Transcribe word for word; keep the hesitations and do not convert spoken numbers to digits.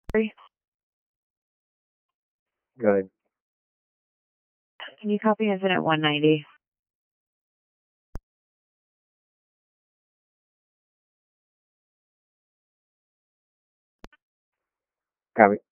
Good. Can you copy incident one ninety? Copy.